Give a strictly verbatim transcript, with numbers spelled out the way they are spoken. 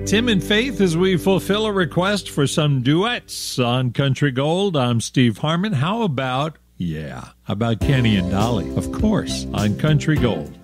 Tim and Faith, as we fulfill a request for some duets on Country Gold. I'm Steve Harmon. How about, yeah, how about Kenny and Dolly? Of course, on Country Gold.